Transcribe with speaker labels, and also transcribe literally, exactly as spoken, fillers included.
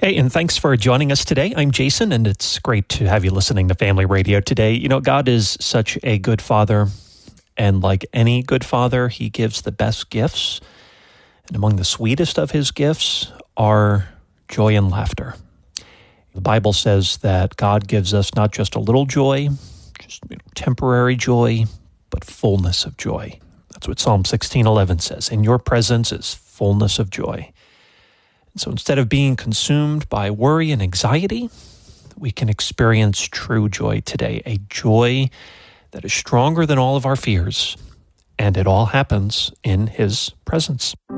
Speaker 1: Hey, and thanks for joining us today. I'm Jason, and it's great to have you listening to Family Radio today. You know, God is such a good father, and like any good father, he gives the best gifts. And among the sweetest of his gifts are joy and laughter. The Bible says that God gives us not just a little joy, just you know, temporary joy, but fullness of joy. That's what Psalm sixteen eleven says. In your presence is fullness of joy. So instead of being consumed by worry and anxiety, we can experience true joy today, a joy that is stronger than all of our fears, and it all happens in his presence.